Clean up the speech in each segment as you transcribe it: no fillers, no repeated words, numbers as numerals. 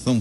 São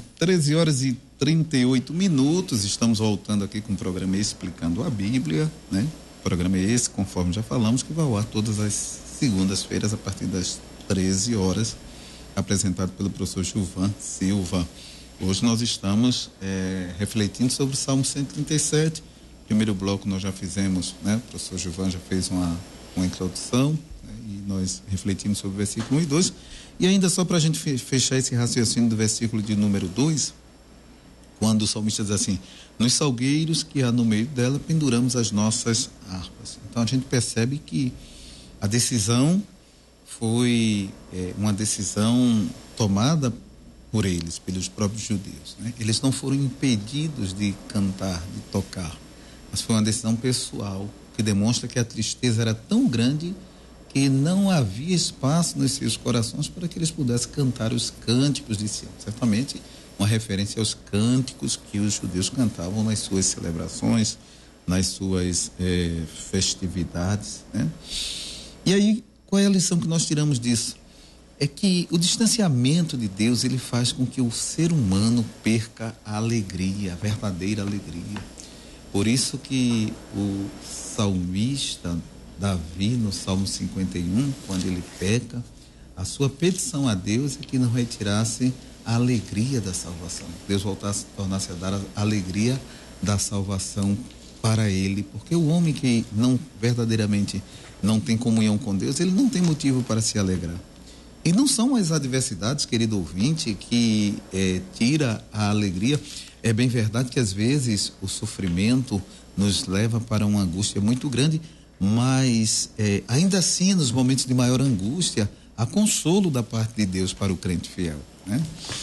13h38. Estamos voltando aqui com o programa Explicando a Bíblia, né? O programa é esse, conforme já falamos, que vai ao ar todas as segundas-feiras a partir das 13 horas, apresentado pelo professor Gilvan Silva. Hoje nós estamos refletindo sobre o Salmo 137. Primeiro bloco nós já fizemos, né? O professor Gilvan já fez uma introdução, né? E nós refletimos sobre o versículo 1 e 2. E ainda só para a gente fechar esse raciocínio do versículo de número 2, quando o salmista diz assim: nos salgueiros que há no meio dela penduramos as nossas harpas. Então a gente percebe que a decisão foi uma decisão tomada por eles, pelos próprios judeus, né? Eles não foram impedidos de cantar, de tocar, mas foi uma decisão pessoal que demonstra que a tristeza era tão grande que não havia espaço nos seus corações para que eles pudessem cantar os cânticos de Sião. Certamente uma referência aos cânticos que os judeus cantavam nas suas celebrações, nas suas festividades, né? E aí, qual é a lição que nós tiramos disso? É que o distanciamento de Deus, ele faz com que o ser humano perca a alegria, a verdadeira alegria. Por isso que o salmista Davi, no Salmo 51, quando ele peca, a sua petição a Deus é que não retirasse a alegria da salvação. Deus tornasse a dar a alegria da salvação para ele, porque o homem que não verdadeiramente não tem comunhão com Deus, ele não tem motivo para se alegrar. E não são as adversidades, querido ouvinte, que tira a alegria. É bem verdade que às vezes o sofrimento nos leva para uma angústia muito grande, mas ainda assim, nos momentos de maior angústia, há consolo da parte de Deus para o crente fiel, né?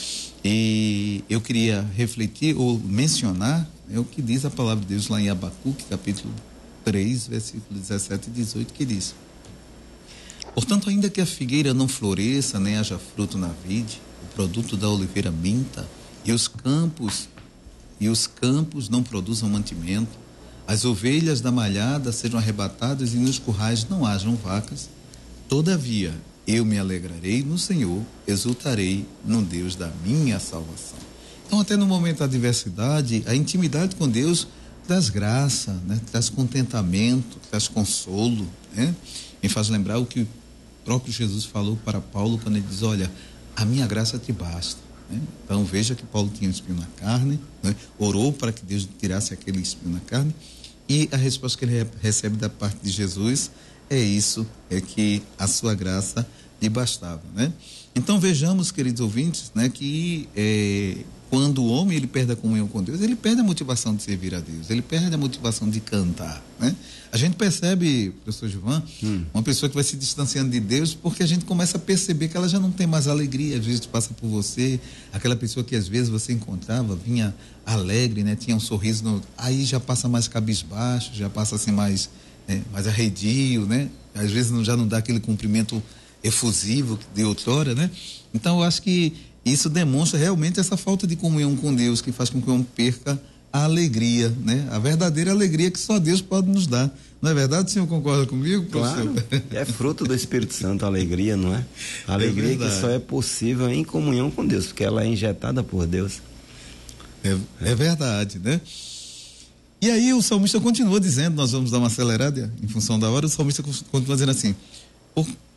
E eu queria refletir ou mencionar o que diz a palavra de Deus lá em Abacuque, capítulo 3, versículo 17 e 18, que diz: portanto, ainda que a figueira não floresça, nem haja fruto na vide, o produto da oliveira minta, e os campos não produzam mantimento, as ovelhas da malhada sejam arrebatadas e nos currais não hajam vacas, todavia eu me alegrarei no Senhor, exultarei no Deus da minha salvação. Então, até no momento da adversidade, a intimidade com Deus traz graça, né? Traz contentamento, traz consolo, né? Me faz lembrar o que o próprio Jesus falou para Paulo quando ele diz: olha, a minha graça te basta, né? Então veja que Paulo tinha um espinho na carne, né? Orou para que Deus tirasse aquele espinho na carne, e a resposta que ele recebe da parte de Jesus é isso, é que a sua graça lhe bastava, né? Então vejamos, queridos ouvintes, né, que quando o homem ele perde a comunhão com Deus, ele perde a motivação de servir a Deus, ele perde a motivação de cantar, né? A gente percebe, professor Gilvan, uma pessoa que vai se distanciando de Deus porque a gente começa a perceber que ela já não tem mais alegria. Às vezes passa por você, aquela pessoa que às vezes você encontrava, vinha alegre, né? Tinha um sorriso, aí já passa mais cabisbaixo, já passa assim mais arredio, né? Às vezes já não dá aquele cumprimento efusivo de outrora, né? Então eu acho que isso demonstra realmente essa falta de comunhão com Deus, que faz com que o homem perca a alegria, né? A verdadeira alegria que só Deus pode nos dar. Não é verdade? O senhor concorda comigo, professor? Claro, é fruto do Espírito Santo a alegria, não é? A alegria que só é possível em comunhão com Deus, porque ela é injetada por Deus. É verdade, né? E aí o salmista continua dizendo, nós vamos dar uma acelerada em função da hora, o salmista continua dizendo assim: